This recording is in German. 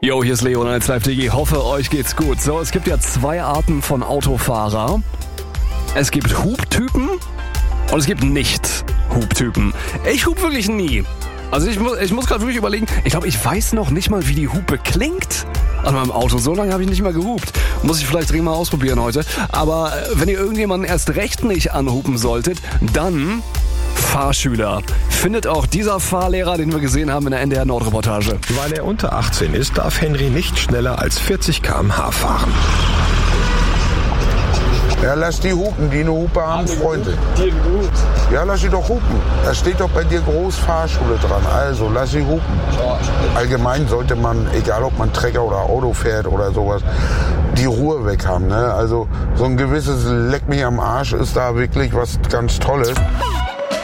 Jo, hier ist Leon als Live-DG. Hoffe, euch geht's gut. So, es gibt ja 2 Arten von Autofahrer. Es gibt Hubtypen und es gibt Nicht-Hubtypen. Ich hub wirklich nie. Also ich muss gerade wirklich überlegen, ich glaube, ich weiß noch nicht mal, wie die Hupe klingt an meinem Auto. So lange habe ich nicht mal gehupt. Muss ich vielleicht dringend mal ausprobieren heute. Aber wenn ihr irgendjemanden erst recht nicht anhupen solltet, dann Fahrschüler. Findet auch dieser Fahrlehrer, den wir gesehen haben in der NDR Nord-Reportage. Weil er unter 18 ist, darf Henry nicht schneller als 40 km/h fahren. Ja, lass die hupen, die eine Hupe haben, Freunde. Ja, lass sie doch hupen. Da steht doch bei dir groß Fahrschule dran. Also, lass sie hupen. Allgemein sollte man, egal ob man Trecker oder Auto fährt oder sowas, die Ruhe weg haben. Ne? Also, so ein gewisses Leck mich am Arsch ist da wirklich was ganz Tolles.